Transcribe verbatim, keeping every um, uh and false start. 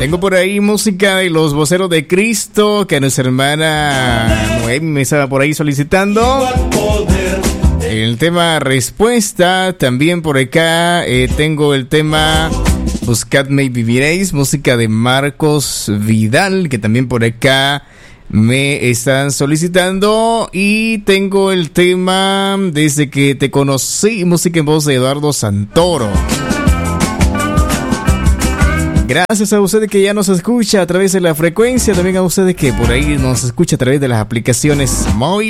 Tengo por ahí música de los voceros de Cristo, que nuestra hermana Noemi me estaba por ahí solicitando. El tema respuesta, también por acá eh, tengo el tema Buscadme y viviréis, música de Marcos Vidal, que también por acá me están solicitando. Y tengo el tema Desde que te conocí, música en voz de Eduardo Santoro. Gracias a ustedes que ya nos escucha a través de la frecuencia, también a ustedes que por ahí nos escucha a través de las aplicaciones móviles.